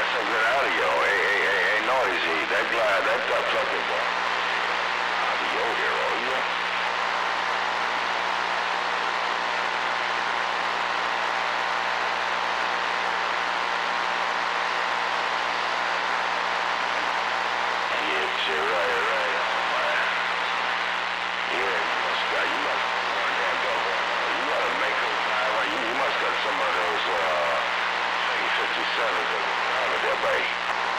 got some good audio. Hey, noisy. That glide, that truck is audio hero, yeah. Yeah, right. Yeah, you gotta make them fire. You must got some of those 57s out of there, buddy.